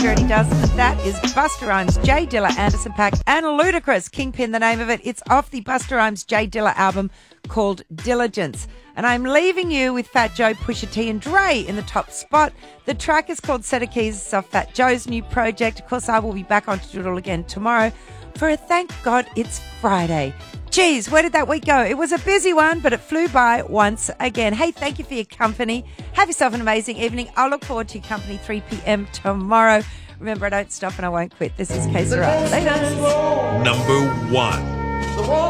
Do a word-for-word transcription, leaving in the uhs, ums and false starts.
Journey does. And that is Busta Rhymes, Jay Dilla, Anderson .Paak, and Ludacris. Kingpin, the name of it. It's off the Busta Rhymes, Jay Dilla album called Diligence. And I'm leaving you with Fat Joe, Pusha T, and Dre in the top spot. The track is called Set of Keys. It's off Fat Joe's new project. Of course, I will be back on to do it all again tomorrow for a Thank God It's Friday. Geez, where did that week go? It was a busy one, but it flew by once again. Hey, thank you for your company. Have yourself an amazing evening. I'll look forward to your company three p.m. tomorrow. Remember, I don't stop and I won't quit. This is K Sarah. Later. Number one.